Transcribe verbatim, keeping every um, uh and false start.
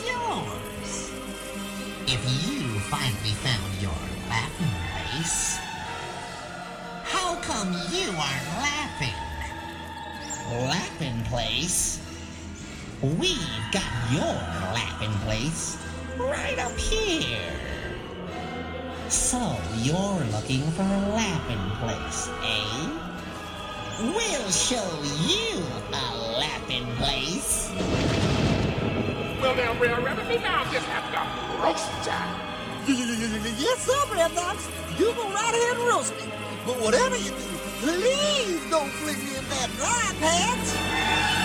yours. If you finally found your laughing place, how come you aren't laughing? Laughing place? We've got your laughing place right up here. So you're looking for a laughing place, eh? We'll show you a laughing place. Well, now, Brer Rabbit, we now just have to roast time. Yes, sir, Red Fox. You go right ahead and roast me. But whatever you do, please don't flick me in that dry patch.